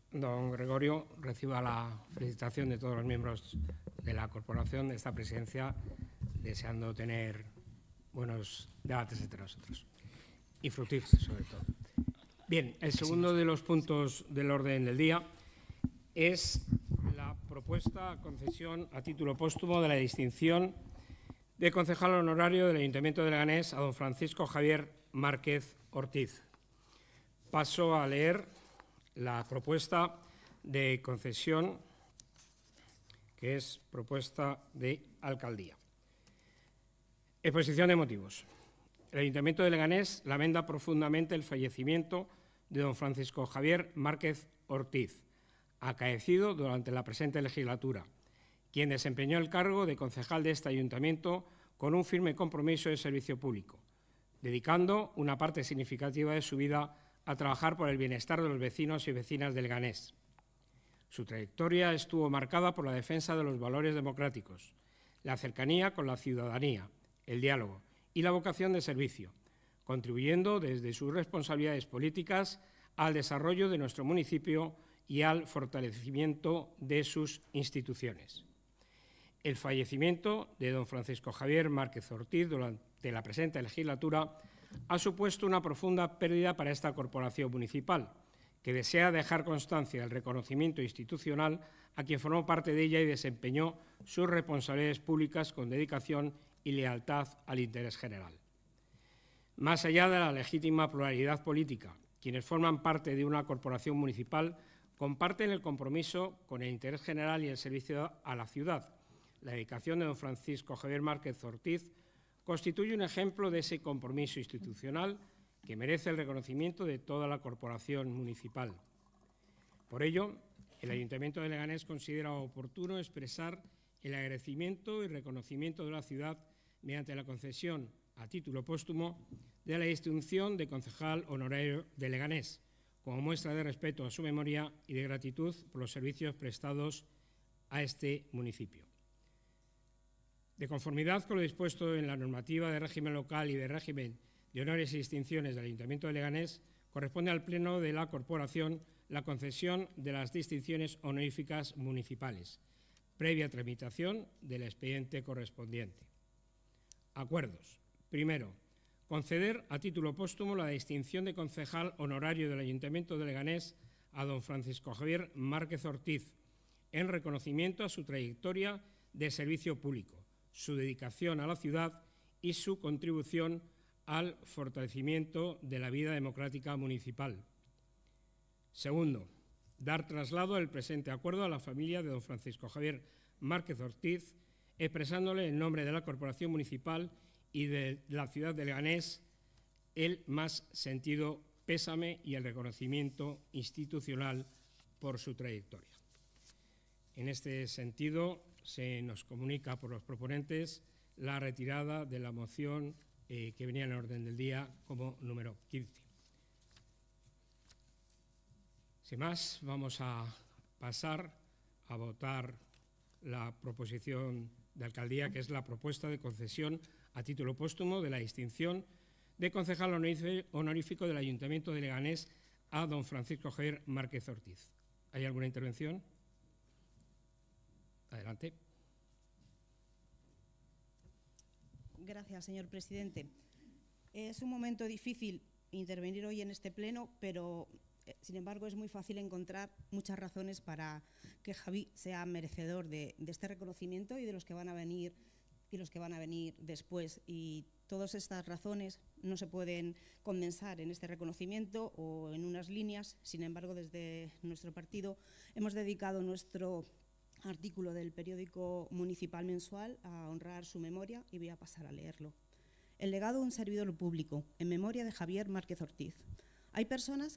Don Gregorio, reciba la felicitación de todos los miembros de la corporación de esta presidencia, deseando tener buenos debates entre nosotros y fructíferos, sobre todo. Bien, el segundo de los puntos del orden del día es la propuesta a concesión a título póstumo de la distinción de concejal honorario del Ayuntamiento de Leganés a don Francisco Javier Márquez Ortiz. Paso a leer la propuesta de concesión, que es propuesta de alcaldía. Exposición de motivos. El Ayuntamiento de Leganés lamenta profundamente el fallecimiento de don Francisco Javier Márquez Ortiz, acaecido durante la presente legislatura, quien desempeñó el cargo de concejal de este ayuntamiento con un firme compromiso de servicio público, dedicando una parte significativa de su vida a trabajar por el bienestar de los vecinos y vecinas de Leganés. Su trayectoria estuvo marcada por la defensa de los valores democráticos, la cercanía con la ciudadanía, el diálogo y la vocación de servicio, contribuyendo desde sus responsabilidades políticas al desarrollo de nuestro municipio y al fortalecimiento de sus instituciones. El fallecimiento de don Francisco Javier Márquez Ortiz durante la presente legislatura ha supuesto una profunda pérdida para esta corporación municipal, que desea dejar constancia del reconocimiento institucional a quien formó parte de ella y desempeñó sus responsabilidades públicas con dedicación y lealtad al interés general. Más allá de la legítima pluralidad política, quienes forman parte de una corporación municipal comparten el compromiso con el interés general y el servicio a la ciudad. La dedicación de don Francisco Javier Márquez Ortiz constituye un ejemplo de ese compromiso institucional que merece el reconocimiento de toda la corporación municipal. Por ello, el Ayuntamiento de Leganés considera oportuno expresar el agradecimiento y reconocimiento de la ciudad mediante la concesión a título póstumo de la distinción de concejal honorario de Leganés, como muestra de respeto a su memoria y de gratitud por los servicios prestados a este municipio. De conformidad con lo dispuesto en la normativa de régimen local y de régimen de honores y distinciones del Ayuntamiento de Leganés, corresponde al Pleno de la Corporación la concesión de las distinciones honoríficas municipales, previa tramitación del expediente correspondiente. Acuerdos. Primero, conceder a título póstumo la distinción de concejal honorario del Ayuntamiento de Leganés a don Francisco Javier Márquez Ortiz, en reconocimiento a su trayectoria de servicio público, su dedicación a la ciudad y su contribución al fortalecimiento de la vida democrática municipal. Segundo, dar traslado del presente acuerdo a la familia de don Francisco Javier Márquez Ortiz, expresándole en nombre de la Corporación Municipal y de la ciudad de Leganés el más sentido pésame y el reconocimiento institucional por su trayectoria. En este sentido, se nos comunica por los proponentes la retirada de la moción que venía en el orden del día como número 15. Sin más, vamos a pasar a votar la proposición de alcaldía, que es la propuesta de concesión a título póstumo de la distinción de concejal honorífico del Ayuntamiento de Leganés a don Francisco Javier Márquez Ortiz. ¿Hay alguna intervención? Adelante. Gracias, señor presidente. Es un momento difícil intervenir hoy en este pleno, pero sin embargo es muy fácil encontrar muchas razones para que Javi sea merecedor de este reconocimiento y de los que van a venir después. Y todas estas razones no se pueden condensar en este reconocimiento o en unas líneas. Sin embargo, desde nuestro partido hemos dedicado nuestro artículo del periódico municipal mensual a honrar su memoria y voy a pasar a leerlo. El legado de un servidor público, en memoria de Javier Márquez Ortiz. Hay personas